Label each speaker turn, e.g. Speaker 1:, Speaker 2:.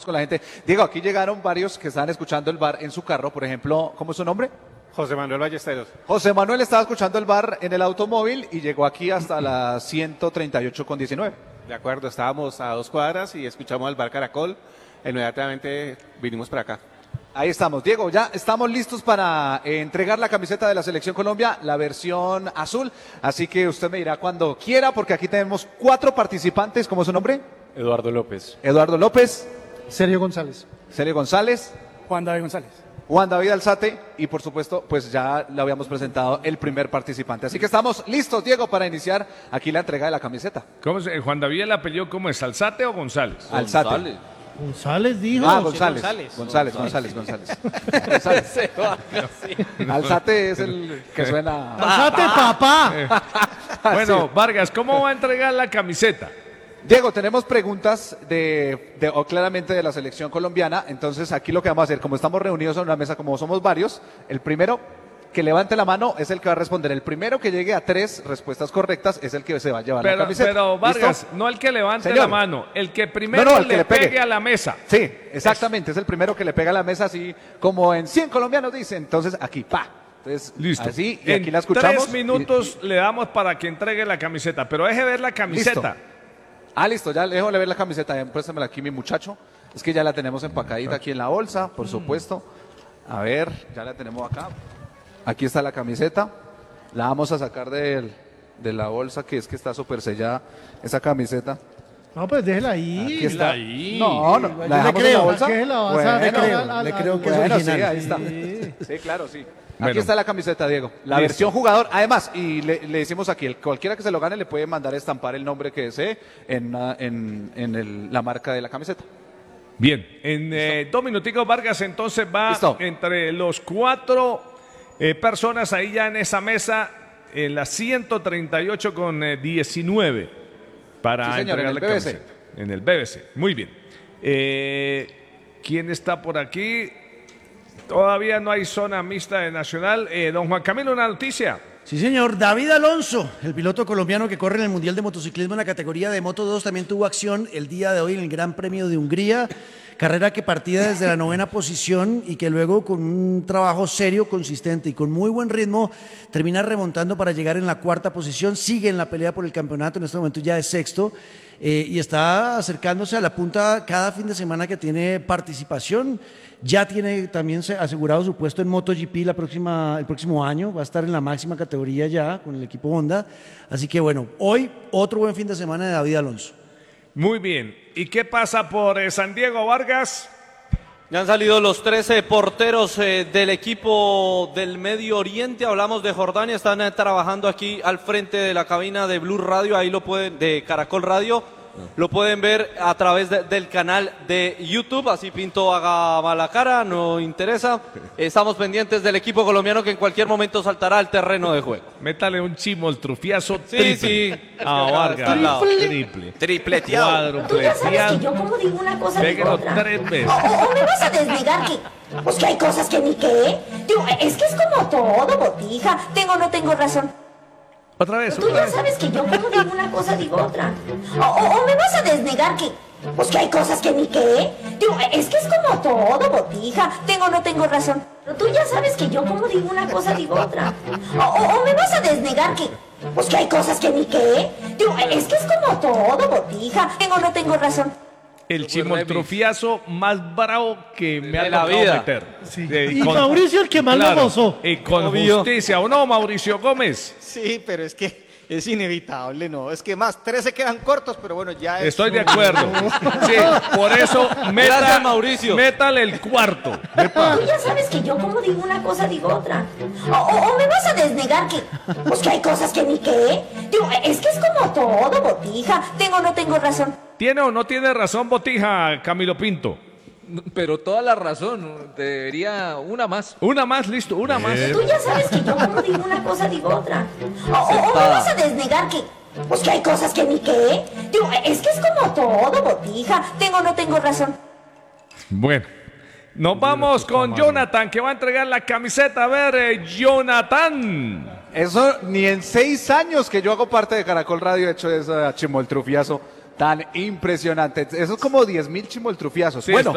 Speaker 1: con la gente. Diego, aquí llegaron varios que estaban escuchando el bar en su carro, por ejemplo, ¿cómo es su nombre?
Speaker 2: José Manuel Ballesteros.
Speaker 1: José Manuel estaba escuchando el bar en el automóvil y llegó aquí hasta la 138,19.
Speaker 2: De acuerdo, estábamos a 2 cuadras y escuchamos el bar Caracol. Inmediatamente vinimos para acá.
Speaker 1: Ahí estamos. Diego, ya estamos listos para entregar la camiseta de la Selección Colombia, la versión azul. Así que usted me dirá cuando quiera, porque aquí tenemos 4 participantes. ¿Cómo es su nombre?
Speaker 3: Eduardo López.
Speaker 1: Eduardo López.
Speaker 4: Sergio González.
Speaker 1: Sergio González.
Speaker 4: Juan David González.
Speaker 1: Juan David Alzate. Y por supuesto, pues ya le habíamos presentado el primer participante. Así que estamos listos, Diego, para iniciar aquí la entrega de la camiseta.
Speaker 5: ¿Cómo se, Juan David, el apellido cómo es? ¿Alzate o González?
Speaker 1: Alzate.
Speaker 4: González dijo.
Speaker 1: Ah, González. González. Alzate es el que suena.
Speaker 4: Alzate, papá.
Speaker 5: Bueno, Vargas, ¿cómo va a entregar la camiseta?
Speaker 1: Diego, tenemos preguntas claramente de la selección colombiana. Entonces, aquí lo que vamos a hacer, como estamos reunidos en una mesa, como somos varios, el primero que levante la mano es el que va a responder. El primero que llegue a 3 respuestas correctas es el que se va a llevar la camiseta.
Speaker 5: Pero Vargas,
Speaker 1: ¿listo?
Speaker 5: no el que levante
Speaker 1: Señor.
Speaker 5: la mano, el que primero
Speaker 1: el que
Speaker 5: le
Speaker 1: pegue
Speaker 5: pegue a la mesa.
Speaker 1: Sí, exactamente, es el primero que le pega a la mesa, así como en 100 colombianos dicen. Entonces, aquí, pa. Entonces,
Speaker 5: Listo.
Speaker 1: así, y
Speaker 5: en
Speaker 1: aquí la escuchamos.
Speaker 5: 3 minutos le damos para que entregue la camiseta, pero deje ver la camiseta.
Speaker 1: Listo, ya dejo de ver la camiseta, préstamela aquí mi muchacho. Es que ya la tenemos empacadita aquí en la bolsa, por supuesto. A ver, ya la tenemos acá. Aquí está la camiseta. La vamos a sacar de la bolsa, que es que está súper sellada esa camiseta.
Speaker 4: No, pues déjela ahí.
Speaker 1: Aquí está.
Speaker 5: ahí.
Speaker 1: No,
Speaker 4: Yo
Speaker 1: la
Speaker 4: le
Speaker 1: dejamos en la
Speaker 4: creo,
Speaker 1: bolsa.
Speaker 4: que la vas a-
Speaker 1: Le
Speaker 4: creo que es
Speaker 1: bueno,
Speaker 4: original.
Speaker 1: sí, ahí está.
Speaker 4: Sí.
Speaker 1: Sí, claro, sí.
Speaker 5: Bueno.
Speaker 1: Aquí está la camiseta, Diego. La
Speaker 5: Listo.
Speaker 1: versión jugador. Además, y le decimos aquí, cualquiera que se lo gane le puede mandar a estampar el nombre que desee en la marca de la camiseta.
Speaker 5: Bien, en 2 minuticos Vargas entonces va
Speaker 1: Listo.
Speaker 5: entre los 4 personas ahí ya en esa mesa, en la 138,19 para
Speaker 1: Sí, señor,
Speaker 5: entregar
Speaker 1: en
Speaker 5: la
Speaker 1: el BBC.
Speaker 5: camiseta. En el BBC, muy bien. ¿Quién está por aquí? Todavía no hay zona mixta de Nacional. Don Juan Camilo, una noticia.
Speaker 6: Sí, señor. David Alonso, el piloto colombiano que corre en el Mundial de Motociclismo en la categoría de Moto 2, también tuvo acción el día de hoy en el Gran Premio de Hungría. Carrera que partía desde la 9ª posición y que luego con un trabajo serio, consistente y con muy buen ritmo termina remontando para llegar en la 4ª posición. Sigue en la pelea por el campeonato, en este momento ya es 6º. Y está acercándose a la punta cada fin de semana que tiene participación. Ya tiene también asegurado su puesto en MotoGP el próximo año. Va a estar en la máxima categoría ya con el equipo Honda. Así que bueno, hoy otro buen fin de semana de David Alonso.
Speaker 5: Muy bien. ¿Y qué pasa por San Diego, Vargas?
Speaker 7: Ya han salido los 13 porteros del equipo del Medio Oriente. Hablamos de Jordania, están trabajando aquí al frente de la cabina de Blue Radio, ahí lo pueden, de Caracol Radio. Lo pueden ver a través del canal de YouTube, así Pinto haga mala cara, no interesa. Estamos pendientes del equipo colombiano que en cualquier momento saltará al terreno de juego.
Speaker 5: Métale un chimoltrufiazo
Speaker 7: Sí,
Speaker 5: triple.
Speaker 7: sí.
Speaker 5: A Vargas. Triple.
Speaker 7: Tripleteado.
Speaker 8: Tú ya sabes
Speaker 5: Cuádrupleteado.
Speaker 8: que yo como digo una cosa digo
Speaker 5: Péguelo
Speaker 8: otra.
Speaker 5: 3 veces.
Speaker 8: O me vas a desnegar que... Pues que hay cosas que ni qué. Digo, es que es como todo, botija. Tengo o no tengo razón.
Speaker 5: Otra vez,
Speaker 8: Tú
Speaker 5: otra
Speaker 8: ya
Speaker 5: vez.
Speaker 8: sabes que yo como digo una cosa digo otra. O me vas a desnegar que... Pues que hay cosas que ni qué. Digo, es que es como todo, botija. Tengo o no tengo razón. Pero tú ya sabes que yo como digo una cosa digo otra. O me vas a desnegar que... Pues que hay cosas que ni qué. Digo, es que es como todo, botija. Tengo o no tengo razón.
Speaker 5: El chimoltrufiazo más bravo que me ha
Speaker 7: De la
Speaker 5: tocado
Speaker 7: vida.
Speaker 5: meter.
Speaker 4: Sí. Y Mauricio el que más
Speaker 5: claro,
Speaker 4: lo gozó.
Speaker 5: Y con
Speaker 7: Obvio.
Speaker 5: justicia, ¿o no, Mauricio Gómez?
Speaker 9: Sí, pero es que es inevitable, ¿no? Es que más, 13 quedan cortos, pero bueno, ya es...
Speaker 5: Estoy de acuerdo. Sí, por eso
Speaker 7: Gracias, Mauricio.
Speaker 5: métale el cuarto.
Speaker 8: Tú ya sabes que yo como digo una cosa digo otra. O me vas a desnegar que... Pues que hay cosas que ni qué. Digo, es que es como todo, botija. Tengo o no tengo razón.
Speaker 5: ¿Tiene o no tiene razón, Botija, Camilo Pinto?
Speaker 10: Pero toda la razón, debería una más.
Speaker 5: Una más, listo, una más.
Speaker 8: Tú ya sabes que yo como digo una cosa digo otra. O me vas a desnegar que... Pues que hay cosas que ni qué. Digo, es que es como todo, botija. Tengo o no tengo razón.
Speaker 5: Bueno, nos vamos con Jonathan, que va a entregar la camiseta. A ver, Jonathan.
Speaker 1: Eso ni en 6 años que yo hago parte de Caracol Radio he hecho ese chimoltrufiazo tan impresionante. Eso es como 10.000 chimoltrufiazos.
Speaker 5: Sí,
Speaker 1: bueno.